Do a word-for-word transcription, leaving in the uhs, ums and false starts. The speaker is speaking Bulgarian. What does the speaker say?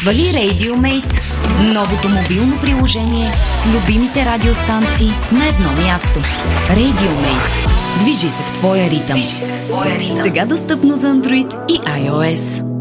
Свали Radiomate, новото мобилно приложение с любимите радиостанции на едно място. Radiomate. Движи се в твоя ритъм. Сега достъпно за Android и iOS.